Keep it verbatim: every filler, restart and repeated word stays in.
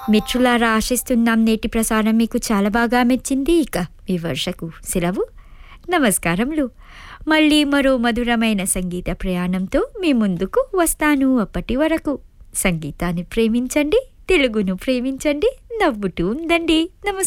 మిత్రులారా, ఆశిస్తున్నాం నేటి ప్రసారం మీకు చాలా బాగా మెచ్చింది. ఇక మీ వర్షకు సెలవు. నమస్కారములు. మళ్ళీ మరో మధురమైన సంగీత ప్రయాణంతో మీ ముందుకు వస్తాను. అప్పటి వరకు సంగీతాన్ని ప్రేమించండి, తెలుగును ప్రేమించండి, నవ్వుతూ ఉండండి. నమస్కారం.